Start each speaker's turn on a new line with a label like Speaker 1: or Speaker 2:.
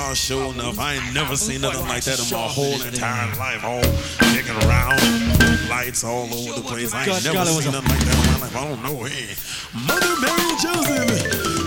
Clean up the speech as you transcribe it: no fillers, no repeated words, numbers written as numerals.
Speaker 1: car, sure enough. I ain't never seen nothing like that in my whole entire life. All kicking around, lights all over the place. I ain't never seen nothing like that in my life. I don't know. Hey, Mother Mary Joseph.